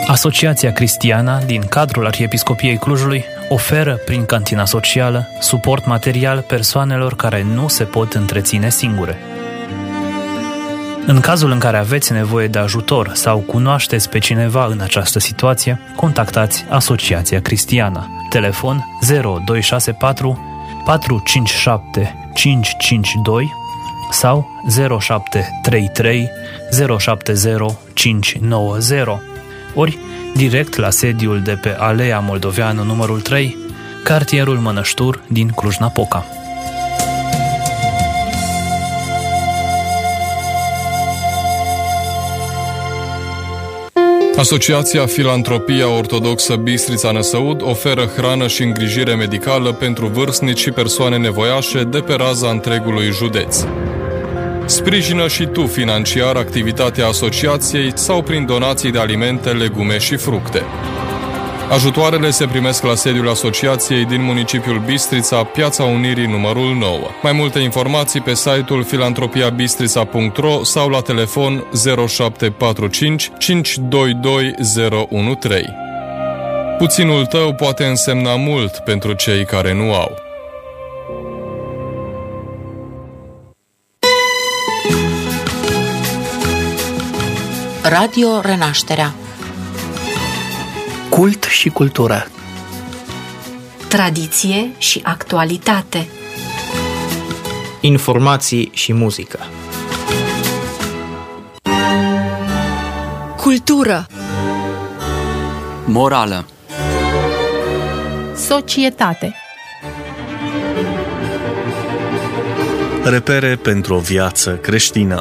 Asociația Cristiana din cadrul Arhiepiscopiei Clujului oferă prin cantina socială suport material persoanelor care nu se pot întreține singure. În cazul în care aveți nevoie de ajutor sau cunoașteți pe cineva în această situație, contactați Asociația Cristiana. Telefon 0264 457 552 sau 0733 070 590, ori direct la sediul de pe Alea Moldoveană numărul 3, cartierul Mănăștur din Cluj-Napoca. Asociația Filantropia Ortodoxă Bistrița Năsăud oferă hrană și îngrijire medicală pentru vârstnici și persoane nevoiașe de pe raza întregului județ. Sprijină și tu financiar activitatea asociației sau prin donații de alimente, legume și fructe. Ajutoarele se primesc la sediul asociației din municipiul Bistrița, Piața Unirii numărul 9. Mai multe informații pe site-ul filantropiabistrița.ro sau la telefon 0745 522 013. Puținul tău poate însemna mult pentru cei care nu au. Radio Renașterea. Cult și cultură. Tradiție și actualitate. Informații și muzică. Cultură. Morală. Societate. Repere pentru o viață creștină.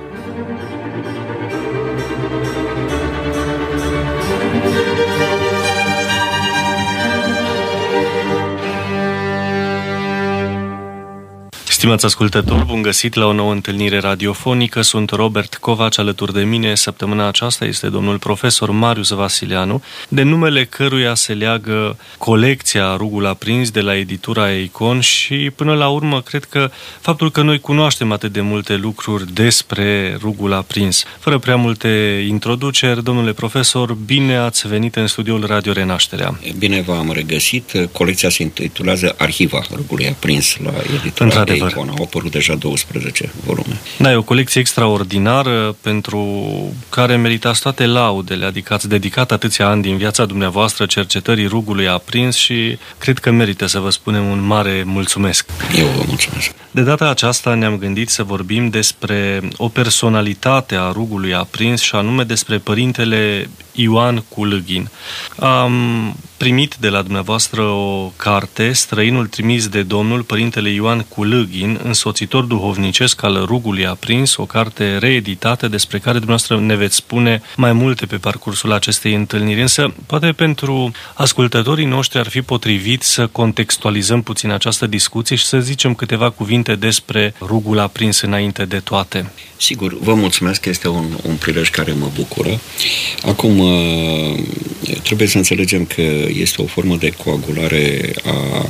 Stimați ascultători, bun găsit la o nouă întâlnire radiofonică. Sunt Robert Covaci, alături de mine săptămâna aceasta este domnul profesor Marius Vasileanu, de numele căruia se leagă colecția Rugul Aprins de la editura Eikon și până la urmă cred că faptul că noi cunoaștem atât de multe lucruri despre Rugul Aprins. Fără prea multe introduceri, domnule profesor, bine ați venit în studioul Radio Renașterea. Bine v-am regăsit. Colecția se intitulează Arhiva Rugului Aprins la editura Eikon. Au apărut deja 12 volume. Da, e o colecție extraordinară pentru care meritați toate laudele, adică ați dedicat atâția ani din viața dumneavoastră cercetării Rugului Aprins și cred că merită să vă spunem un mare mulțumesc. Eu vă mulțumesc. De data aceasta ne-am gândit să vorbim despre o personalitate a Rugului Aprins și anume despre părintele Ioan Culâghin. Am primit de la dumneavoastră o carte, Străinul trimis de Domnul, părintele Ioan Culâghin, însoțitor duhovnicesc al Rugului Aprins, o carte reeditată despre care dumneavoastră ne veți spune mai multe pe parcursul acestei întâlniri. Însă, poate pentru ascultătorii noștri ar fi potrivit să contextualizăm puțin această discuție și să zicem câteva cuvinte despre Rugul Aprins înainte de toate. Sigur, vă mulțumesc că este un prilej care mă bucură. Acum, trebuie să înțelegem că este o formă de coagulare a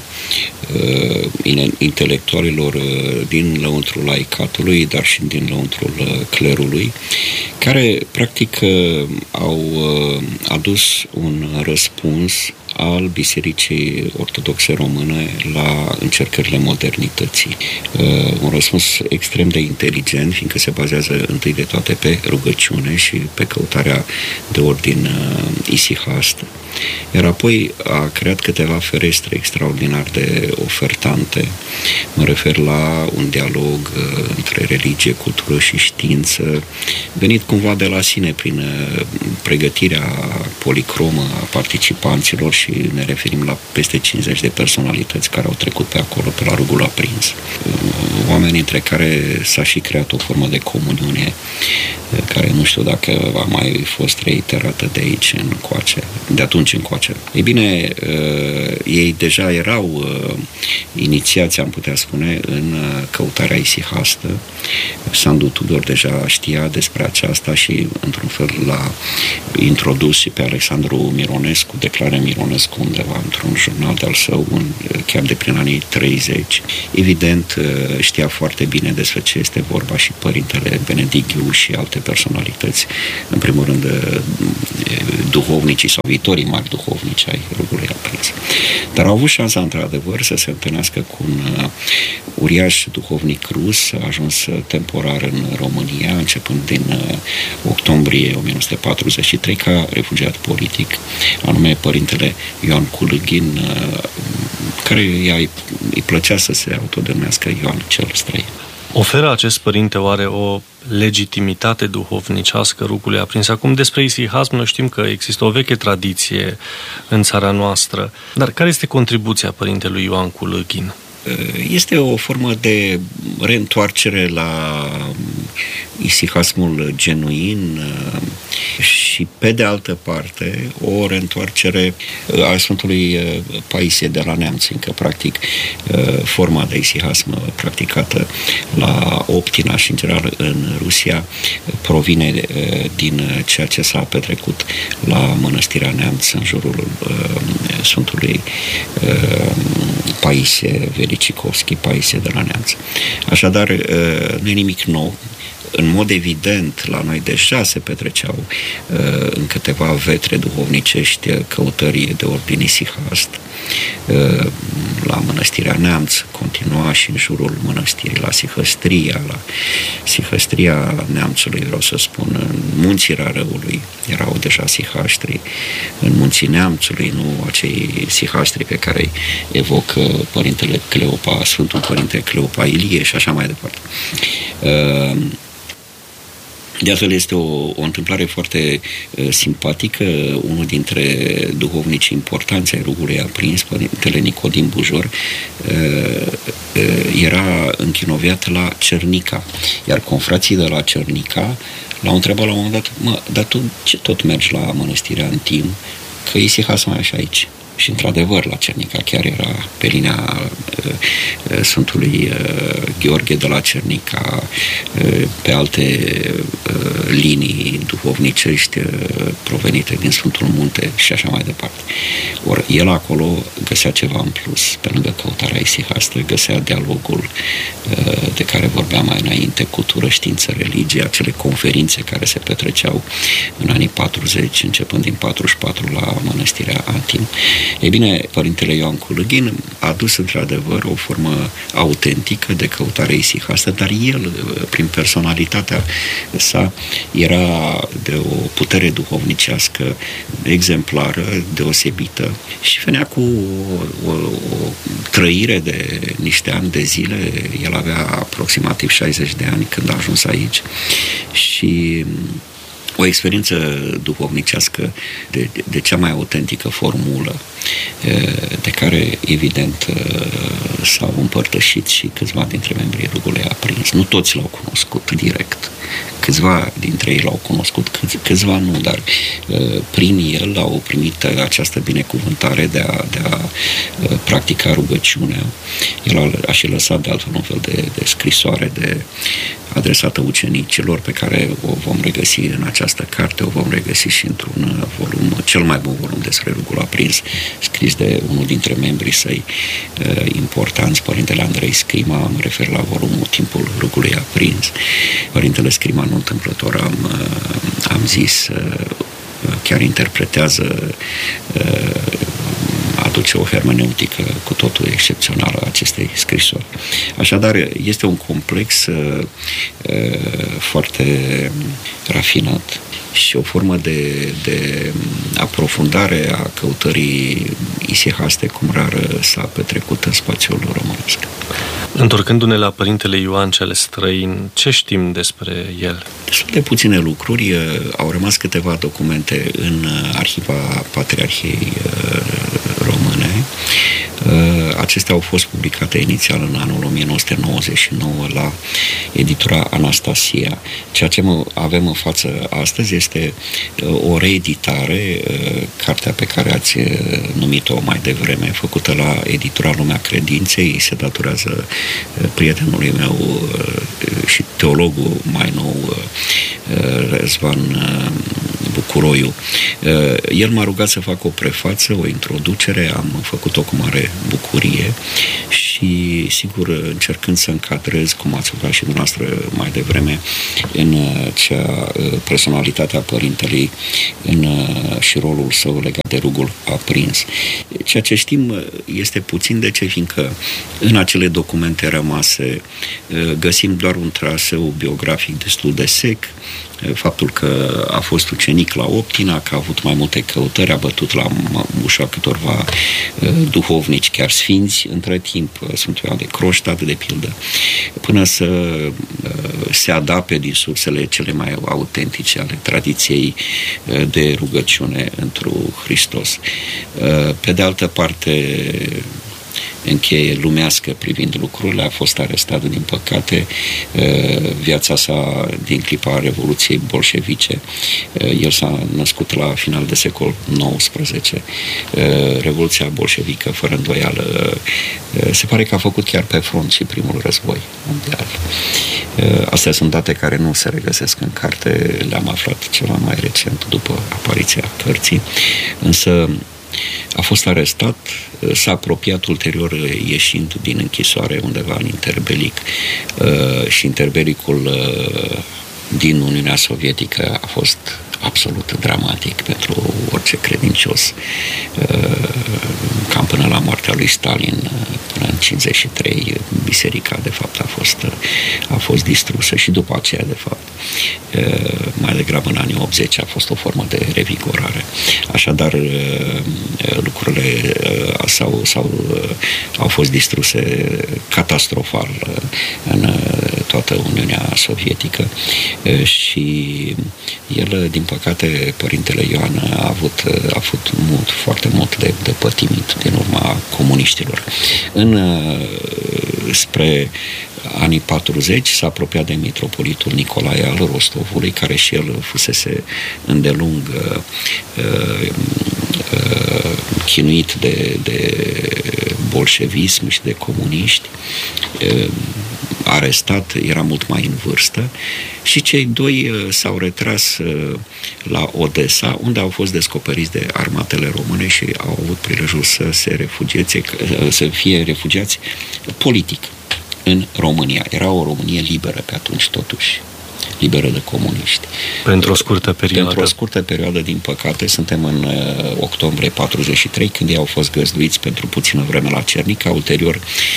intelectualilor din lăuntrul laicatului, dar și din lăuntrul clerului, care, practic, au adus un răspuns al Bisericii Ortodoxe Române la încercările modernității. Un răspuns extrem de inteligent, fiindcă se bazează întâi de toate pe rugăciune și pe căutarea de ordin isihast. Iar apoi a creat câteva ferestre extraordinar de ofertante. Mă refer la un dialog între religie, cultură și știință, venit cumva de la sine prin pregătirea policromă a participanților și ne referim la peste 50 de personalități care au trecut pe acolo, pe la Rugul Aprins. Oameni între care s-a și creat o formă de comuniune care nu știu dacă a mai fost reiterată de aici încoace, de atunci încoace. Ei bine, ei deja erau inițiați, am putea spune, în căutarea isihastă. Sandu Tudor deja știa despre aceasta și, într-un fel, l-a introdus și pe Alexandru Mironescu, Declare Mironescu, undeva într-un jurnal de-al său, chiar de prin anii 30. Evident, știa foarte bine despre ce este vorba și părintele Benedictiu și alte personalități. În primul rând, duhovnicii sau viitorii mari duhovnici ai Rugului Aprins. Dar au avut șansa, într-adevăr, să se întâlnească cu un uriaș duhovnic rus, a ajuns temporar în România, începând din octombrie 1943, ca refugiat politic, anume Părintele Ioan Culughin, care îi plăcea să se autodenumească Ioan cel Străin. Oferă acest părinte oare o legitimitate duhovnicească Rugului Aprins? Acum, despre isihasm, noi știm că există o veche tradiție în țara noastră, dar care este contribuția părintelui Ioan Culughin? Este o formă de reîntoarcere la isihasmul genuin și, pe de altă parte, o reîntoarcere a Sfântului Paisie de la Neamț, încă practic forma de isihasm practicată la Optina și, în general, în Rusia provine din ceea ce s-a petrecut la Mănăstirea Neamț în jurul Sfântului Paisie Velicicovski, Paisie de la Neamț. Așadar, nu e nimic nou. În mod evident, la noi deja se petreceau în câteva vetre duhovnicești căutări de ordin isihast. La Mănăstirea Neamț continua și în jurul mănăstirii, la Sihăstria Neamțului, vreau să spun, în Munții Rarăului erau deja sihaștri, în Munții Neamțului, nu acei sihaștri pe care îi evocă Părintele Cleopa, Sfântul Părinte Cleopa Ilie și așa mai departe. De altfel, este o întâmplare foarte simpatică. Unul dintre duhovnicii importanți ai Rugului Aprins, Părintele Nicodim Bujor, era închinoviat la Cernica, iar confrații de la Cernica l-au întrebat la un moment dat: dar tu ce tot mergi la Mănăstirea Antim, că isihasm mai așa aici? Și, într-adevăr, la Cernica chiar era pe linia Sfântului Gheorghe de la Cernica, pe alte linii duhovnicești provenite din Sfântul Munte și așa mai departe. Ori el acolo găsea ceva în plus, pe lângă căutarea isihastă, găsea dialogul de care vorbeam mai înainte, cultură, știință, religie, acele conferințe care se petreceau în anii 40, începând din 44 la Mănăstirea Antim. Ei bine, Părintele Ioan Culughin a adus într-adevăr o formă autentică de căutare isihastă, dar el, prin personalitatea sa, era de o putere duhovnicească exemplară, deosebită și venea cu o trăire de niște ani de zile. El avea aproximativ 60 de ani când a ajuns aici și o experiență duhovnicească de cea mai autentică formulă, de care, evident, s-au împărtășit și câțiva dintre membrii Rugului Aprins. Nu toți l-au cunoscut direct. Câțiva dintre ei l-au cunoscut, câțiva nu, dar prin el au primit această binecuvântare de a practica rugăciunea. El a și lăsat de altfel un fel de scrisoare adresată ucenicilor, pe care o vom regăsi în această carte, o vom regăsi și într-un volum, cel mai bun volum despre Rugul Aprins, scris de unul dintre membrii săi importanți, Părintele Andrei Scrima. Mă refer la volumul Timpul Rugului Aprins. Părintele Scrima, nu întâmplător, am zis, chiar interpretează, aduce o hermeneutică cu totul excepțională a acestei scrisori. Așadar, este un complex foarte rafinat și o formă de aprofundare a căutării isihaste cum rar s-a petrecut în spațiul românesc. Întorcându-ne la Părintele Ioan cel Străin, ce știm despre el? Destul de puține lucruri. Au rămas câteva documente în arhiva Patriarhiei Române. Acestea au fost publicate inițial în anul 1999 la editura Anastasia. Ceea ce avem în față astăzi este o reeditare, cartea pe care ați numit-o mai devreme, făcută la editura Lumea Credinței, se datorează prietenului meu și teologul mai nou, Răzvan Bucuroiu. El m-a rugat să fac o prefață, o introducere, am făcut-o cu mare bucurie și, sigur, încercând să încadrez, cum ați făcut și dumneavoastră mai devreme, în cea personalitatea părintelui și rolul său legat de rugul aprins. Ceea ce știm este puțin, de ce? Fiindcă în acele documente rămase găsim doar un traseu biografic destul de sec, faptul că a fost ucenic la Optina, că a avut mai multe căutări, a bătut la ușa câtorva duhovnici, chiar sfinți, între timp, Sfântul Ioan de Croștat, de pildă, până să se adapte din sursele cele mai autentice ale tradiției de rugăciune întru Hristos. Pe de altă parte, încheie lumească privind lucrurile, a fost arestat, din păcate, viața sa din clipa Revoluției bolșevice. El s-a născut la final de secol XIX. Revoluția bolșevică, fără îndoială, se pare că a făcut chiar pe front și primul război mondial. Astea sunt date care nu se regăsesc în carte, le-am aflat ceva mai recent după apariția cărții, însă a fost arestat, s-a apropiat ulterior ieșind din închisoare undeva în interbelic și interbelicul din Uniunea Sovietică a fost absolut dramatic pentru orice credincios, cam până la moartea lui Stalin, până în 53, biserica de fapt a fost distrusă și după aceea, de fapt, mai degrabă în anii 80 a fost o formă de revigorare. Așadar, lucrurile au fost distruse catastrofal în toată Uniunea Sovietică și el, din păcate, Părintele Ioan a avut foarte mult de pătimit din urma comuniștilor. Spre anii 40 s-a apropiat de mitropolitul Nicolae al Rostovului, care și el fusese îndelung chinuit de bolșevism și de comuniști, arestat, era mult mai în vârstă, și cei doi s-au retras la Odessa, unde au fost descoperiți de armatele române și au avut prilejul să fie refugiați politic în România. Era o Românie liberă pe atunci, totuși, liberă de comuniști. Pentru o scurtă perioadă. Pentru o scurtă perioadă, din păcate, suntem în octombrie 43, când ei au fost găzduiți pentru puțină vreme la Cernica, ulterior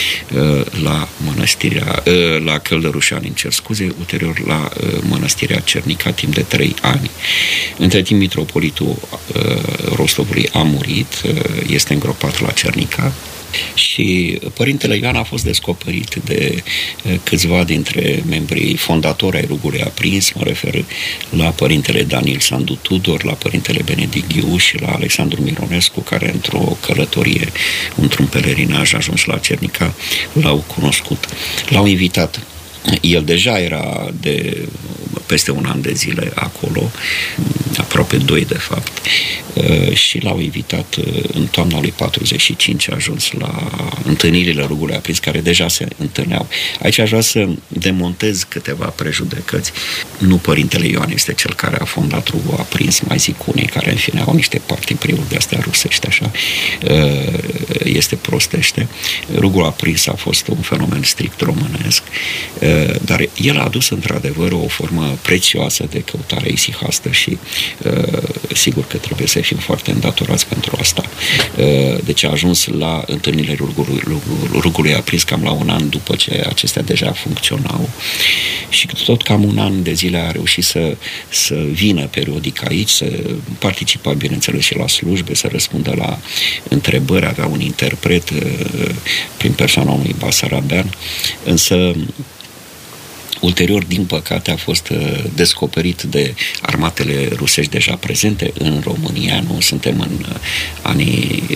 la Căldărușani, ulterior la mănăstirea Cernica, timp de 3 ani. Între timp, mitropolitul Rostovului a murit, este îngropat la Cernica, și Părintele Ioan a fost descoperit de câțiva dintre membrii fondatori ai rugului aprins, mă refer la Părintele Daniel Sandu Tudor, la Părintele Benedict Ghiu și la Alexandru Mironescu, care într-o călătorie, într-un pelerinaj ajuns la Cernica, l-au cunoscut. L-au invitat. El deja era de peste un an de zile acolo, aproape 2 de fapt, și l-au invitat în toamna lui 45, a ajuns la întâlnirile rugului aprins, care deja se întâlneau. Aici aș vrea să demontez câteva prejudecăți. Nu Părintele Ioan este cel care a fondat rugul aprins, mai zic unii care în fine au niște partipriuri de-astea rusești, așa, este prostește. Rugul aprins a fost un fenomen strict românesc, dar el a adus într-adevăr o formă prețioasă de căutare isihastă și sigur că trebuie să fim foarte îndatorați pentru asta. Deci a ajuns la întâlnirile rugului aprins cam la un an după ce acestea deja funcționau și tot cam un an de zile a reușit să vină periodic aici, să participa, bineînțeles, și la slujbe, să răspundă la întrebări, avea un interpret prin persoana unui basarabean, însă ulterior, din păcate, a fost descoperit de armatele rusești deja prezente în România. Nu suntem în anii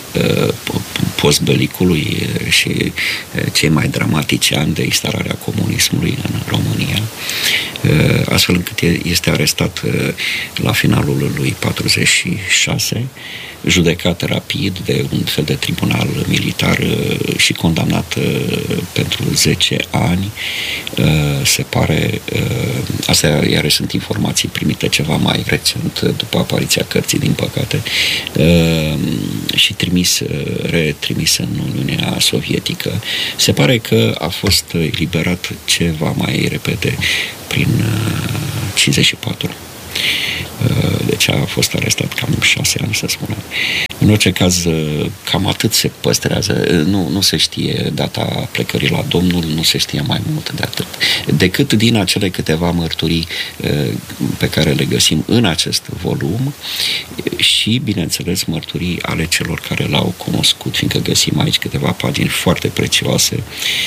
postbelicului și cei mai dramatici ani de instalarea comunismului în România, astfel încât este arestat la finalul lui 46, judecat rapid de un fel de tribunal militar și condamnat pentru 10 ani. Se pare, astea iarăși sunt informații primite ceva mai recent, după apariția cărții, din păcate, și retrimis în Uniunea Sovietică. Se pare că a fost eliberat ceva mai repede, prin 54. Deci a fost arestat cam 6 ani, să spunem. În orice caz, cam atât se păstrează. Nu se știe data plecării la Domnul, nu se știe mai mult de atât. Decât din acele câteva mărturii pe care le găsim în acest volum și, bineînțeles, mărturii ale celor care l-au cunoscut, fiindcă găsim aici câteva pagini foarte prețioase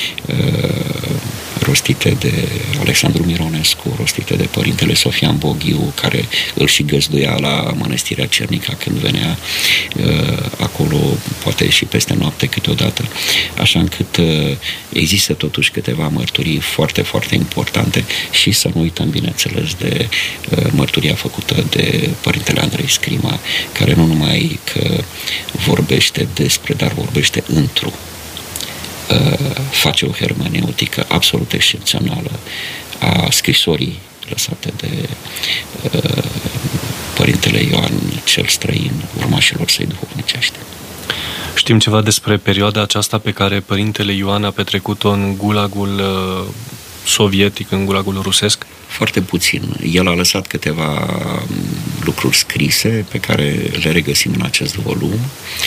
rostite de Alexandru Mironescu, rostite de părintele Sofian Boghiu, care îl și găzduia la Mănăstirea Cernica când venea acolo, poate și peste noapte câteodată, așa încât există totuși câteva mărturii foarte, foarte importante și să nu uităm, bineînțeles, de mărturia făcută de părintele Andrei Scrima, care nu numai că vorbește despre, dar vorbește într-o, face o hermeneutică absolut excepțională a scrisorii lăsate de părintele Ioan cel Străin, urmașilor săi duhovnicești. Știm ceva despre perioada aceasta pe care părintele Ioan a petrecut-o în gulagul sovietic, în gulagul rusesc? Foarte puțin. El a lăsat câteva lucruri scrise pe care le regăsim în acest volum.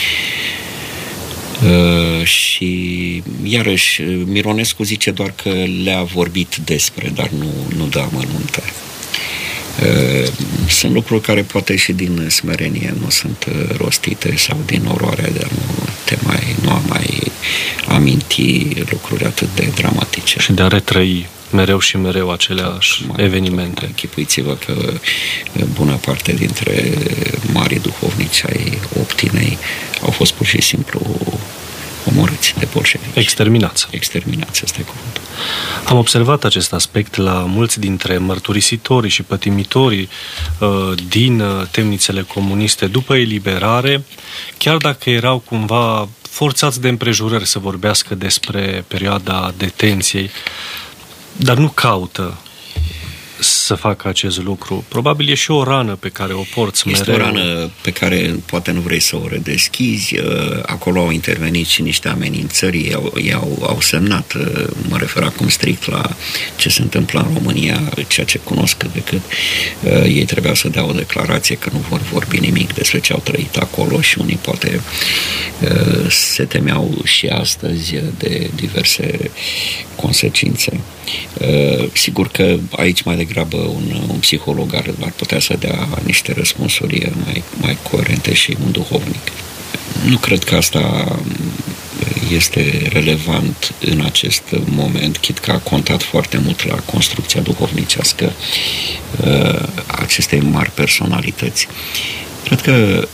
Și iarăși Mironescu zice doar că le-a vorbit despre, dar nu dă amănunte. Sunt lucruri care poate și din smerenie nu sunt rostite sau din oroare de nu a mai aminti lucruri atât de dramatice. Și de a retrăi mereu și mereu aceleași evenimente. Închipuiți-vă că bună parte dintre marii duhovnici ai Optinei au fost pur și simplu omorâți de bolșevici. Exterminați. Exterminați, ăsta e cuvântul. Am observat acest aspect la mulți dintre mărturisitorii și pătimitorii din temnițele comuniste după eliberare, chiar dacă erau cumva forțați de împrejurări să vorbească despre perioada detenției, dar nu caută să facă acest lucru. Probabil e și o rană pe care o porți mereu. Este o rană pe care poate nu vrei să o redeschizi. Acolo au intervenit și niște amenințări, au semnat, mă refer acum strict la ce se întâmplă în România, ceea ce cunosc cât de cât. Ei trebuia să dea o declarație că nu vor vorbi nimic despre ce au trăit acolo și unii poate se temeau și astăzi de diverse consecințe. Sigur că aici mai degrabă un psiholog ar putea să dea niște răspunsuri mai coerente și un duhovnic. Nu cred că asta este relevant în acest moment, chit că a contat foarte mult la construcția duhovnicească acestei mari personalități. Cred că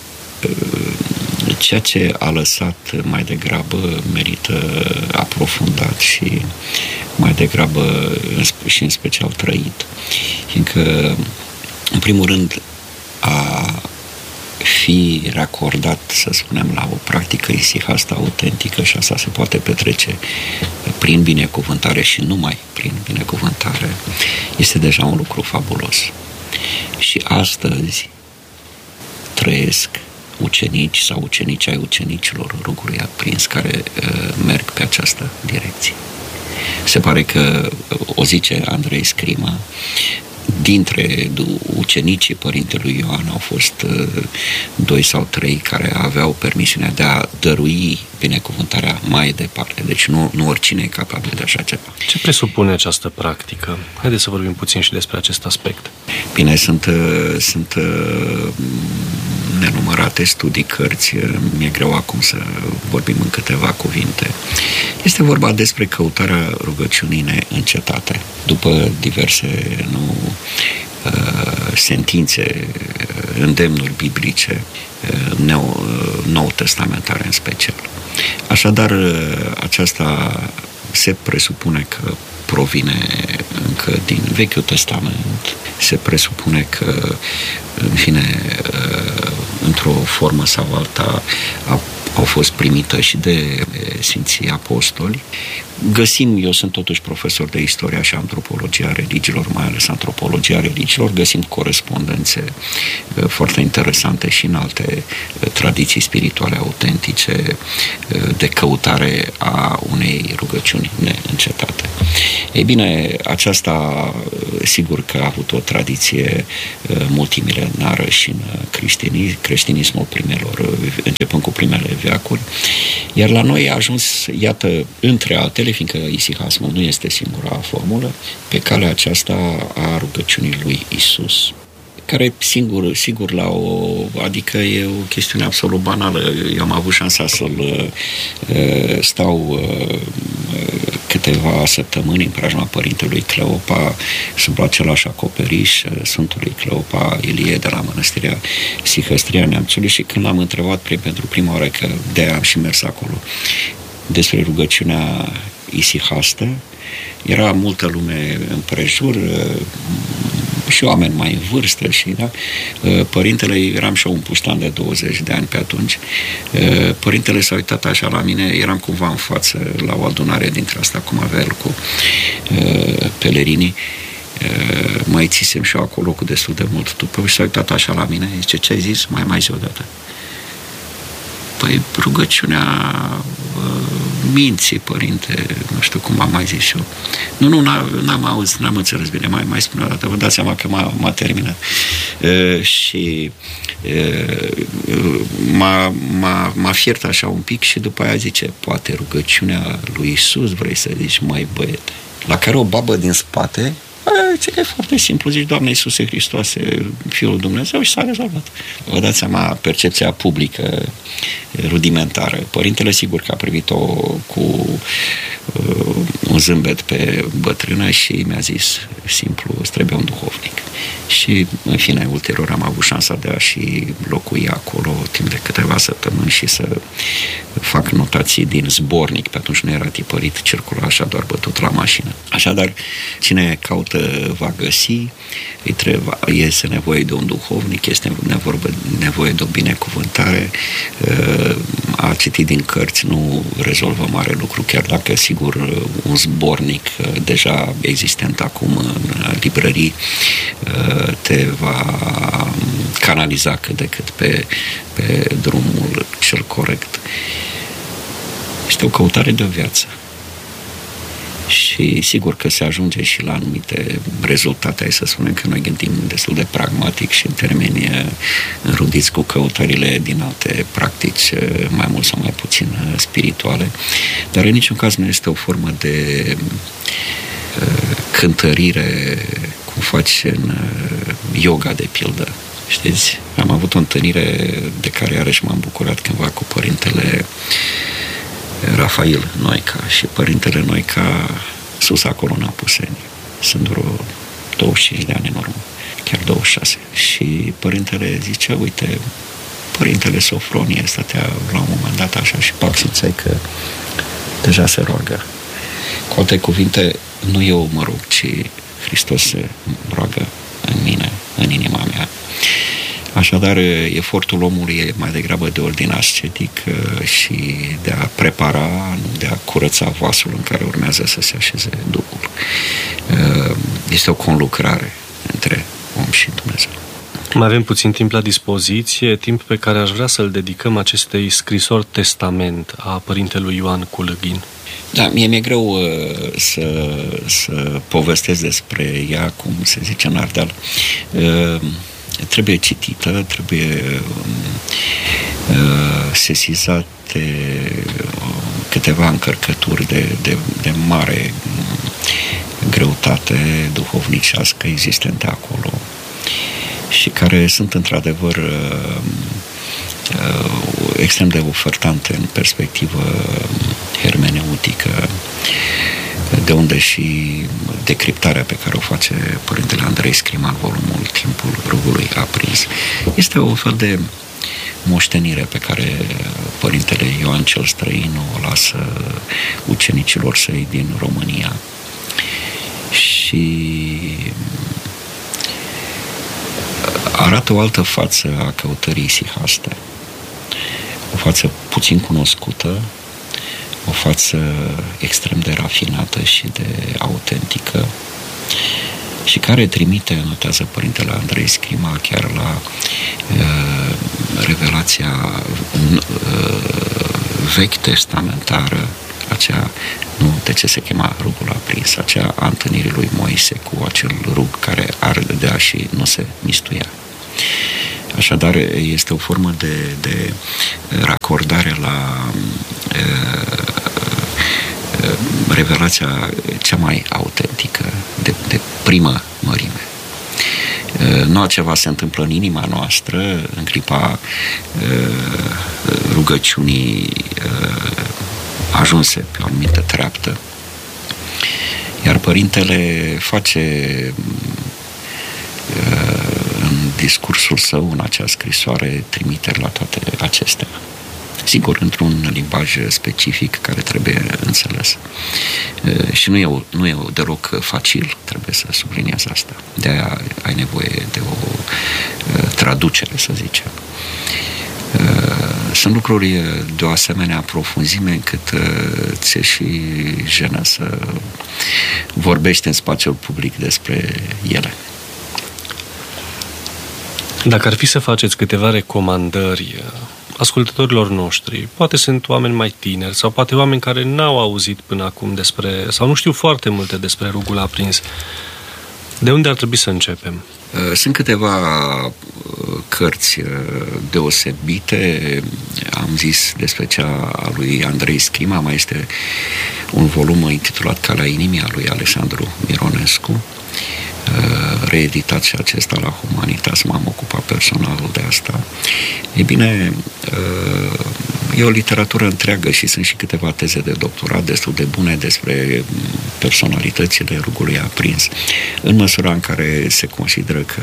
ceea ce a lăsat mai degrabă merită aprofundat și mai degrabă și în special trăit. Fiindcă, în primul rând, a fi racordat, să spunem, la o practică isihastă autentică și asta se poate petrece prin binecuvântare și numai prin binecuvântare, este deja un lucru fabulos. Și astăzi trăiesc ucenici sau ucenici ai ucenicilor Rugului Aprins care merg pe această direcție. Se pare că, o zice Andrei Scrima, dintre ucenicii părintelui Ioan au fost 2 sau 3 care aveau permisiunea de a dărui binecuvântarea mai departe. Deci nu oricine e capabil de așa ceva. Ce presupune această practică? Haideți să vorbim puțin și despre acest aspect. Bine, sunt nenumărate studii, cărți, mi-e greu acum să vorbim în câteva cuvinte. Este vorba despre căutarea rugăciunii neîncetate. După diverse sentințe, îndemnuri biblice, nou testamentare în special. Așadar, aceasta se presupune că provine încă din Vechiul Testament, se presupune că, în fine, într-o formă sau alta, au fost primită și de Sfinții Apostoli. Eu sunt totuși profesor de istoria și antropologia religiilor, mai ales antropologia religiilor, găsim corespondențe foarte interesante și în alte tradiții spirituale autentice de căutare a unei rugăciuni neîncetate. Ei bine, aceasta sigur că a avut o tradiție multimilenară și în creștinismul începând cu primele veacuri, iar la noi a ajuns, iată, între altele, fiindcă isihasmul nu este singura formulă, pe calea aceasta a rugăciunii lui Isus, care sigur adică e o chestiune absolut banală. Eu am avut șansa să-l stau câteva săptămâni în preajma Părintelui Cleopa, sub același acoperiș, Sfântului Cleopa Ilie de la Mănăstirea Sihăstria Neamțului, și când l-am întrebat pentru prima oară, că de-aia am și mers acolo, despre rugăciunea isihastă, era multă lume împrejur, și oameni mai în vârstă și, da, părintele, eram și eu un puștan de 20 de ani pe atunci, părintele s-a uitat așa la mine, eram cumva în față la o adunare dintre asta, cum avea el cu pelerinii, mai țisem și eu acolo cu destul de mult după, și s-a uitat așa la mine, zice: ce ai zis? Mai zi o dată. Păi, rugăciunea minții, părinte, nu știu cum am mai zis eu. Nu, n-am înțeles bine, mai spune o dată, vă dați seama că m-a terminat. Și m-a fiert așa un pic și după aia zice: poate rugăciunea lui Isus vrei să zici, mai băiete? La care o babă din spate, e foarte simplu, zici: Doamne Iisuse Hristoase, Fiul Dumnezeu, și s-a rezolvat. Vă dați seama, percepția publică rudimentară. Părintele sigur că a privit-o cu un zâmbet pe bătrână și mi-a zis simplu: îți trebuie un duhovnic. Și, în fine, ulterior am avut șansa de a și locui acolo timp de câteva săptămâni și să fac notații din zbornic, pe atunci nu era tipărit, circula așa doar bătut la mașină. Așadar, cine caută va găsi, este nevoie de un duhovnic, este nevoie de o binecuvântare. A citi din cărți nu rezolvă mare lucru, chiar dacă, sigur, un zbornic deja existent acum în librării te va canaliza cât de cât pe drumul cel corect. Este o căutare de o viață. Și sigur că se ajunge și la anumite rezultate, să spunem că noi gândim destul de pragmatic și în termeni înrudiți cu căutările din alte practici mai mult sau mai puțin spirituale, dar în niciun caz nu este o formă de cântărire cum faci în yoga, de pildă. Știți? Am avut o întâlnire de care iarăși m-am bucurat cândva cu părintele Rafael Noica, și părintele Noica sus acolo în Apuseni. Sunt vreo 25 de ani în urmă, chiar 26. Și părintele zice: uite, părintele Sofronie stătea la un moment dat așa și pac, simțeai că deja se roagă. Cu alte cuvinte, nu eu mă rog, ci Hristos se roagă în mine, în inima mea. Așadar, efortul omului e mai degrabă de ordin ascetic și de a prepara, nu de a curăța vasul în care urmează să se așeze Duhul. Este o conlucrare între om și Dumnezeu. Mai avem puțin timp la dispoziție, timp pe care aș vrea să-l dedicăm acestei scrisori testament a părintelui Ioan Culăghin. Da, mie mi-e greu să povestesc despre ea, cum se zice în Ardeal. Trebuie citită, trebuie sesizate câteva încărcături de mare greutate duhovnicească existente acolo și care sunt într-adevăr extrem de ofertante în perspectivă hermeneutică. De unde și decriptarea pe care o face Părintele Andrei Scrima în volumul Timpul rugului aprins. Este o fel de moștenire pe care Părintele Ioan cel Străin o lasă ucenicilor săi din România. Și arată o altă față a căutării isihaste. O față puțin cunoscută, o față extrem de rafinată și de autentică și care trimite, notează Părintele Andrei Scrima, chiar la revelația vechi testamentară, aceea, nu, de ce se chema rugul aprins, aceea a întâlnirii lui Moise cu acel rug care ardea și nu se mistuia. Așadar, este o formă de racordare la revelația cea mai autentică, de primă mărime. Nu altceva se întâmplă în inima noastră, în clipa rugăciunii ajunse pe o anumită treaptă, iar Părintele face în discursul său, în acea scrisoare, trimiteri la toate acestea. Sigur, într-un limbaj specific care trebuie înțeles. Și nu e deloc facil, trebuie să subliniez asta. De-aia ai nevoie de o traducere, să zicem. Sunt lucruri de o asemenea profunzime încât ți-e și jenă să vorbești în spațiul public despre ele. Dacă ar fi să faceți câteva recomandări ascultătorilor noștri, poate sunt oameni mai tineri sau poate oameni care n-au auzit până acum despre, sau nu știu foarte multe despre rugul aprins, de unde ar trebui să începem? Sunt câteva cărți deosebite. Am zis despre cea a lui Andrei Scrima, mai este un volum intitulat Calea inimii a lui Alexandru Mironescu, reeditat și acesta la Humanitas, m-am ocupat personal de asta. E bine, e o literatură întreagă și sunt și câteva teze de doctorat destul de bune despre personalitățile rugului aprins, în măsura în care se consideră că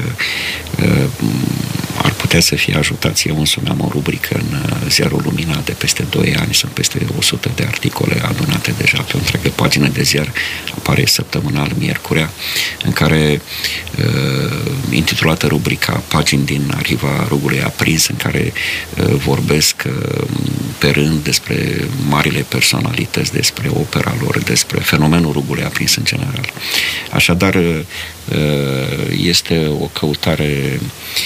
ar putea să fie ajutați. Eu însumi am o rubrică în Ziarul Lumina de peste 2 ani, sunt peste 100 de articole adunate deja pe o întreagă pagină de ziar, apare săptămânal miercurea, în care intitulată rubrica Pagini din Arhiva rugului aprins, în care vorbesc pe rând despre marile personalități, despre opera lor, despre fenomenul rugului aprins în general. Așadar, este o căutare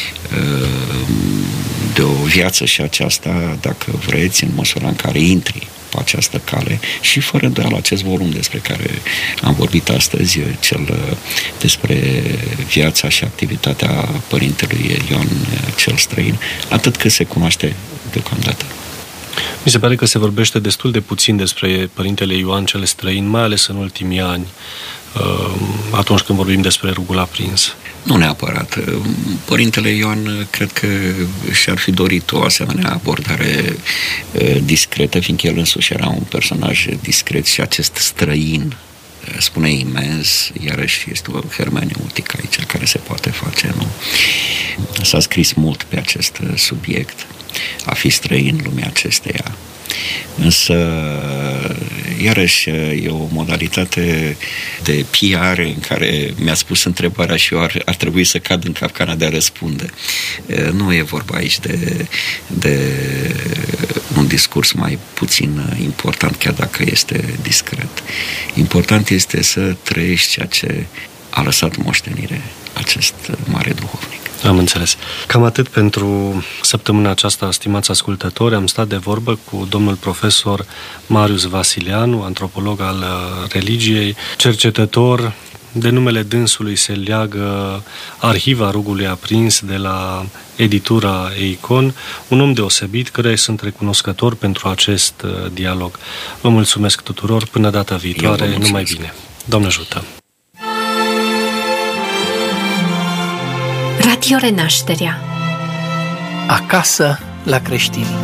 de o viață și aceasta, dacă vreți, în măsura în care intri pe această cale și fără îndoială acest volum despre care am vorbit astăzi, cel despre viața și activitatea Părintelui Ioan cel Străin, atât cât se cunoaște deocamdată. Mi se pare că se vorbește destul de puțin despre Părintele Ioan cel Străin, mai ales în ultimii ani, atunci când vorbim despre rugul aprins. Nu neapărat. Părintele Ioan cred că și-ar fi dorit o asemenea abordare discretă, fiindcă el însuși era un personaj discret și acest străin spune imens, iarăși este o hermeneutică aici care se poate face, nu? S-a scris mult pe acest subiect, a fi străin lumea acesteia. Însă, iarăși, e o modalitate de PR în care mi-a spus întrebarea și eu ar trebui să cad în capcana de a răspunde. Nu e vorba aici de un discurs mai puțin important, chiar dacă este discret. Important este să trăiești ceea ce a lăsat moștenire acest mare duhovnic. Am înțeles. Cam atât pentru săptămâna aceasta, stimați ascultători. Am stat de vorbă cu domnul profesor Marius Vasileanu, antropolog al religiei, cercetător. De numele dânsului se leagă Arhiva rugului aprins de la editura Eikon, un om deosebit, căruia sunt recunoscător pentru acest dialog. Vă mulțumesc tuturor, până data viitoare, numai bine. Doamne ajută! Radio Renașterea. Acasă la creștini.